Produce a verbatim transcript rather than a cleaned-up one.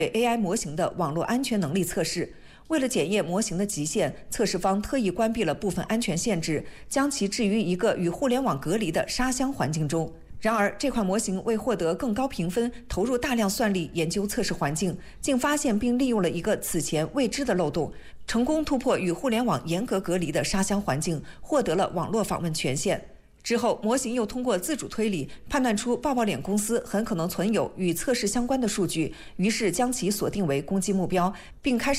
A I 模型的网络安全能力测试。为了检验模型的极限，测试方特意关闭了部分安全限制，将其置于一个与互联网隔离的沙箱环境中。然而，这款模型为获得更高评分，投入大量算力研究测试环境，竟发现并利用了一个此前未知的漏洞，成功突破与互联网严格隔离的沙箱环境，获得了网络访问权限。之后，模型又通过自主推理判断出抱抱脸公司很可能存有与测试相关的数据，于是将其锁定为攻击目标，并开始